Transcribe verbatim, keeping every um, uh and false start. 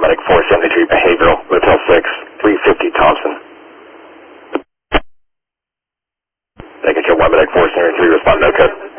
Medic four seventy-three Behavioral, Motel six, three fifty Thompson. Thank you, Medic four seventy-three, respond no code.